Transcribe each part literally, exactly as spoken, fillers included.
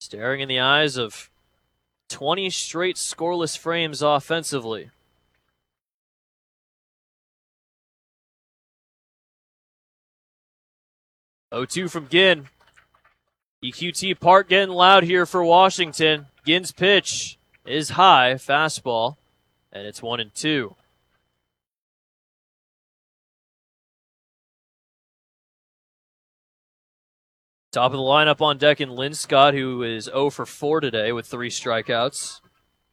Staring in the eyes of twenty straight scoreless frames offensively. oh two from Ginn. E Q T Park getting loud here for Washington. Ginn's pitch is high, fastball, and it's one and two. Top of the lineup on deck in Linscott, who is oh for four today with three strikeouts.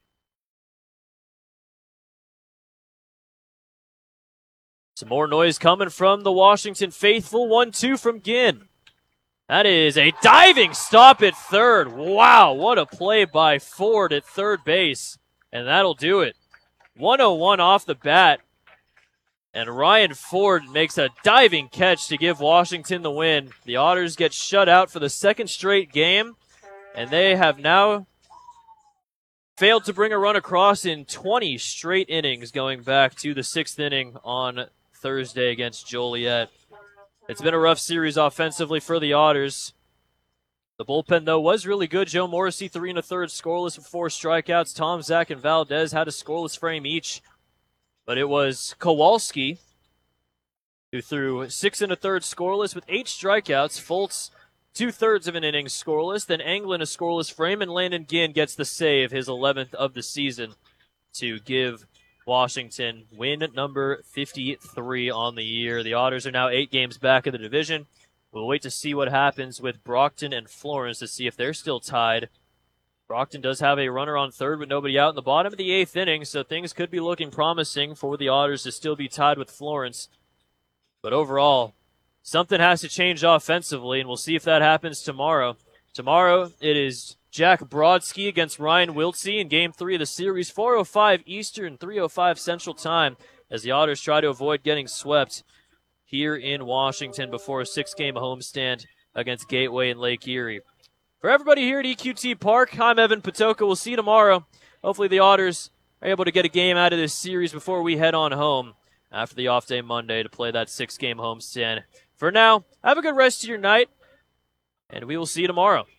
Some more noise coming from the Washington faithful. one two from Ginn. That is a diving stop at third. Wow, what a play by Ford at third base. And that'll do it. one oh one off the bat. And Ryan Ford makes a diving catch to give Washington the win. The Otters get shut out for the second straight game, and they have now failed to bring a run across in twenty straight innings going back to the sixth inning on Thursday against Joliet. It's been a rough series offensively for the Otters. The bullpen, though, was really good. Joe Morrissey, three and a third, scoreless with four strikeouts. Tom, Zach, and Valdez had a scoreless frame each. But it was Kowalski who threw six and a third scoreless with eight strikeouts. Fultz, two-thirds of an inning scoreless. Then Anglin a scoreless frame, and Landon Ginn gets the save, his eleventh of the season, to give Washington win number fifty-three on the year. The Otters are now eight games back in the division. We'll wait to see what happens with Brockton and Florence to see if they're still tied. Brockton does have a runner on third with nobody out in the bottom of the eighth inning, so things could be looking promising for the Otters to still be tied with Florence. But overall, something has to change offensively, and we'll see if that happens tomorrow. Tomorrow, it is Jack Brodsky against Ryan Wiltsey in Game three of the series, four oh five Eastern, three oh five Central Time, as the Otters try to avoid getting swept here in Washington before a six-game homestand against Gateway and Lake Erie. For everybody here at E Q T Park, I'm Evan Patoka. We'll see you tomorrow. Hopefully the Otters are able to get a game out of this series before we head on home after the off day Monday to play that six-game homestand. For now, have a good rest of your night, and we will see you tomorrow.